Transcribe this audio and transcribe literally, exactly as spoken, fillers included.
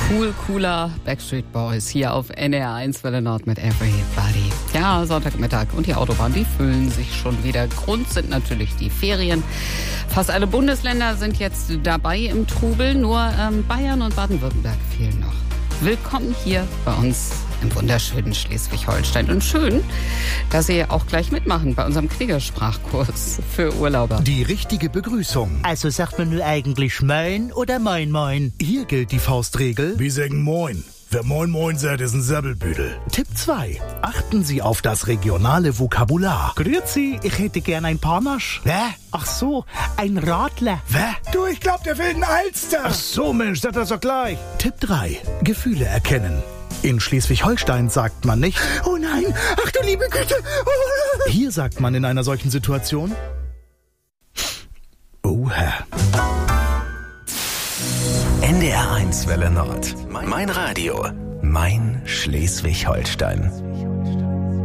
Cool, cooler Backstreet Boys hier auf N R eins Welle Nord mit Everybody. Ja, Sonntagmittag und die Autobahnen, die füllen sich schon wieder. Grund sind natürlich die Ferien. Fast alle Bundesländer sind jetzt dabei im Trubel, nur ähm, Bayern und Baden-Württemberg fehlen noch. Willkommen hier bei uns im wunderschönen Schleswig-Holstein. Und schön, dass Sie auch gleich mitmachen bei unserem Knigge-Sprachkurs für Urlauber. Die richtige Begrüßung. Also sagt man nur eigentlich Moin oder Moin Moin? Hier gilt die Faustregel. Wir sagen Moin. Wer Moin Moin sagt, ist ein Sabbelbüdel. Tipp zwei. Achten Sie auf das regionale Vokabular. Grüezi, ich hätte gern ein Panache. Hä? Ach so, ein Radler. Hä? Du, ich glaub, der will einen Alster. Ach so, Mensch, sag das doch gleich. Tipp drei. Gefühle erkennen. In Schleswig-Holstein sagt man nicht: Oh nein, ach du liebe Güte. Oh. Hier sagt man in einer solchen Situation: Oha. N D R eins Welle Nord. Mein Radio. Mein Schleswig-Holstein.